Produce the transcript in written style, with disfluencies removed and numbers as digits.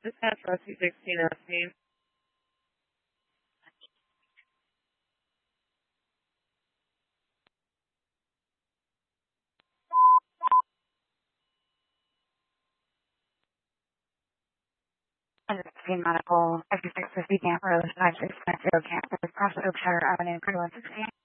Dispatch Rescue 16 asking. Medical, 5650 Camp Road, 5690 Camp Road, across Oakshire Avenue, 2116.